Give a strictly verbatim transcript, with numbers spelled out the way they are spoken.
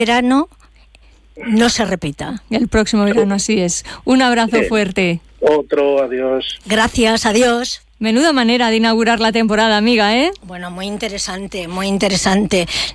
verano no se repita. El próximo verano, así es. Un abrazo Sí. fuerte. Otro, adiós. Gracias, adiós. Menuda manera de inaugurar la temporada, amiga, ¿eh? Bueno, muy interesante, muy interesante.